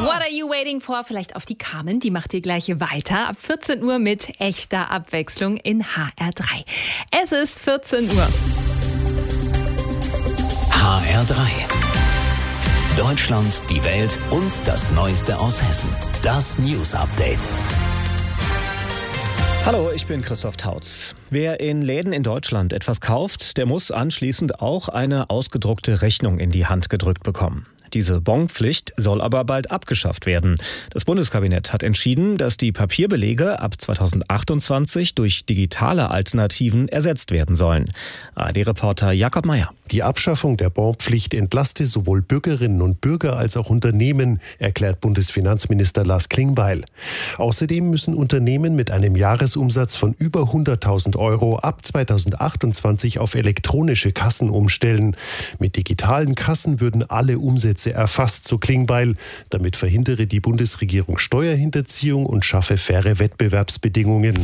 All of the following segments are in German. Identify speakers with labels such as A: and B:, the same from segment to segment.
A: What are you waiting for? Vielleicht auf die Carmen, die macht ihr gleich weiter. Ab 14 Uhr mit echter Abwechslung in HR3. Es ist 14 Uhr.
B: HR3. Deutschland, die Welt und das Neueste aus Hessen. Das News Update.
C: Hallo, ich bin Christoph Tautz. Wer in Läden in Deutschland etwas kauft, der muss anschließend auch eine ausgedruckte Rechnung in die Hand gedrückt bekommen. Diese Bonpflicht soll aber bald abgeschafft werden. Das Bundeskabinett hat entschieden, dass die Papierbelege ab 2028 durch digitale Alternativen ersetzt werden sollen. ARD-Reporter Jakob Meyer.
D: Die Abschaffung der Bonpflicht entlaste sowohl Bürgerinnen und Bürger als auch Unternehmen, erklärt Bundesfinanzminister Lars Klingbeil. Außerdem müssen Unternehmen mit einem Jahresumsatz von über 100.000 € ab 2028 auf elektronische Kassen umstellen. Mit digitalen Kassen würden alle Umsätze erfasst, so Klingbeil. Damit verhindere die Bundesregierung Steuerhinterziehung und schaffe faire Wettbewerbsbedingungen.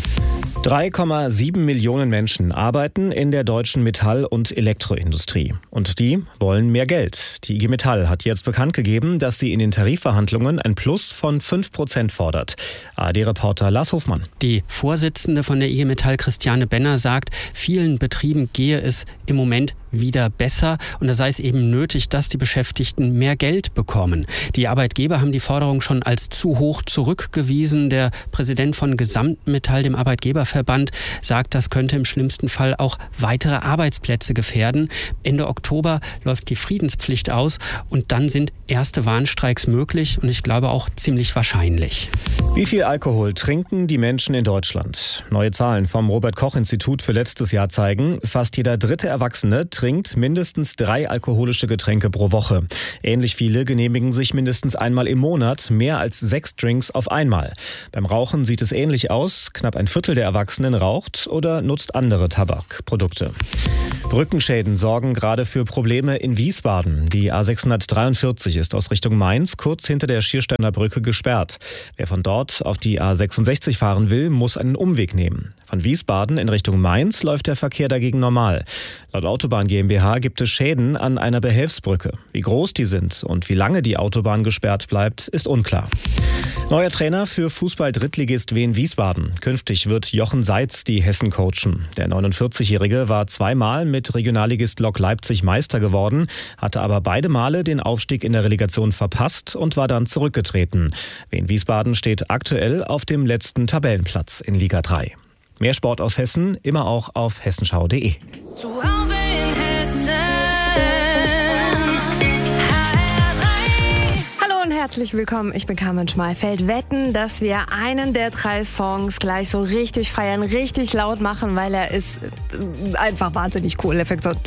C: 3,7 Millionen Menschen arbeiten in der deutschen Metall- und Elektroindustrie. Und die wollen mehr Geld. Die IG Metall hat jetzt bekannt gegeben, dass sie in den Tarifverhandlungen ein Plus von 5% fordert. ARD-Reporter Lars Hofmann.
E: Die Vorsitzende von der IG Metall, Christiane Benner, sagt, vielen Betrieben gehe es im Moment wieder besser und da sei es eben nötig, dass die Beschäftigten mehr Geld bekommen. Die Arbeitgeber haben die Forderung schon als zu hoch zurückgewiesen. Der Präsident von Gesamtmetall, dem Arbeitgeberverband, sagt, das könnte im schlimmsten Fall auch weitere Arbeitsplätze gefährden. Ende Oktober läuft die Friedenspflicht aus und dann sind erste Warnstreiks möglich und ich glaube auch ziemlich wahrscheinlich.
C: Wie viel Alkohol trinken die Menschen in Deutschland? Neue Zahlen vom Robert-Koch-Institut für letztes Jahr zeigen, fast jeder dritte Erwachsene trinkt mindestens 3 alkoholische Getränke pro Woche. Ähnlich viele genehmigen sich mindestens einmal im Monat mehr als 6 Drinks auf einmal. Beim Rauchen sieht es ähnlich aus. Knapp ein Viertel der Erwachsenen raucht oder nutzt andere Tabakprodukte. Brückenschäden sorgen gerade für Probleme in Wiesbaden. Die A643 ist aus Richtung Mainz kurz hinter der Schiersteiner Brücke gesperrt. Wer von dort auf die A66 fahren will, muss einen Umweg nehmen. Von Wiesbaden in Richtung Mainz läuft der Verkehr dagegen normal. Laut Autobahn GmbH gibt es Schäden an einer Behelfsbrücke. Wie groß die sind und wie lange die Autobahn gesperrt bleibt, ist unklar. Neuer Trainer für Fußball-Drittligist Wien Wiesbaden. Künftig wird Jochen Seitz die Hessen coachen. Der 49-Jährige war zweimal mit Regionalligist Lok Leipzig Meister geworden, hatte aber beide Male den Aufstieg in der Relegation verpasst und war dann zurückgetreten. Wien Wiesbaden steht aktuell auf dem letzten Tabellenplatz in Liga 3. Mehr Sport aus Hessen, immer auch auf hessenschau.de.
A: Zu Hause in Hessen. Hallo und herzlich willkommen. Ich bin Carmen Schmalfeld. Wetten, dass wir einen der 3 Songs gleich so richtig feiern, richtig laut machen, weil er ist einfach wahnsinnig cool. Effekt so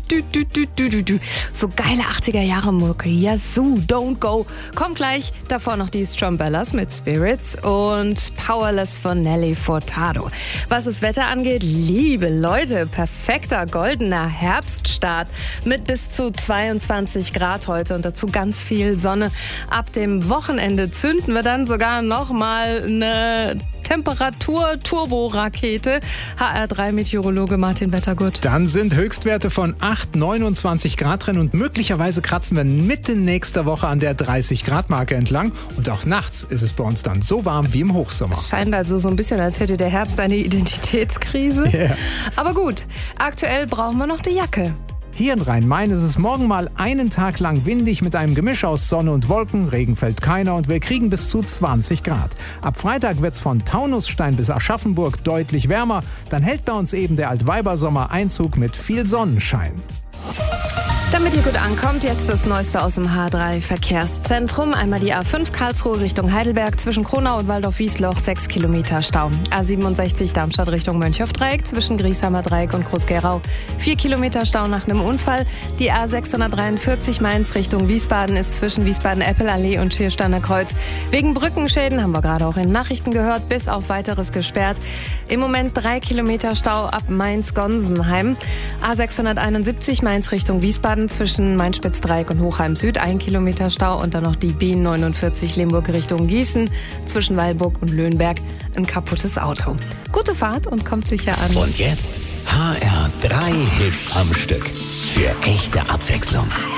A: geile 80er-Jahre-Mucke. Yazoo, Don't Go. Kommt gleich. Davor noch die Strombellas mit Spirits und Powerless von Nelly Furtado. Was das Wetter angeht, liebe Leute, perfekter goldener Herbststart mit bis zu 22 Grad heute und dazu ganz viel Sonne. Ab dem Wochenende zünden wir dann sogar nochmal eine Temperatur-Turbo-Rakete. HR3-Meteorologe Martin Wettergut.
F: Dann sind Höchstwerte von 29 Grad drin und möglicherweise kratzen wir Mitte nächster Woche an der 30-Grad-Marke entlang. Und auch nachts ist es bei uns dann so warm wie im Hochsommer.
A: Es scheint also so ein bisschen, als hätte der Herbst eine Identitätskrise. Yeah. Aber gut, aktuell brauchen wir noch die Jacke.
F: Hier in Rhein-Main ist es morgen mal einen Tag lang windig mit einem Gemisch aus Sonne und Wolken. Regen fällt keiner und wir kriegen bis zu 20 Grad. Ab Freitag wird es von Taunusstein bis Aschaffenburg deutlich wärmer. Dann hält bei uns eben der Altweibersommer Einzug mit viel Sonnenschein.
A: Damit ihr gut ankommt, jetzt das Neueste aus dem H3-Verkehrszentrum. Einmal die A5 Karlsruhe Richtung Heidelberg zwischen Kronau und Waldorf-Wiesloch 6 Kilometer Stau. A67 Darmstadt Richtung Mönchhoff-Dreieck zwischen Griesheimer Dreieck und Groß-Gerau 4 Kilometer Stau nach einem Unfall. Die A643 Mainz Richtung Wiesbaden ist zwischen Wiesbaden-Eppelallee und Schiersteiner Kreuz wegen Brückenschäden, haben wir gerade auch in Nachrichten gehört, bis auf Weiteres gesperrt. Im Moment 3 Kilometer Stau ab Mainz-Gonsenheim. A671 Mainz Richtung Wiesbaden zwischen Main-Spitz-Dreieck und Hochheim Süd 1 Kilometer Stau und dann noch die B49 Limburg Richtung Gießen zwischen Weilburg und Löhnberg ein kaputtes Auto. Gute Fahrt und kommt sicher an.
B: Und jetzt HR3 Hits am Stück für echte Abwechslung.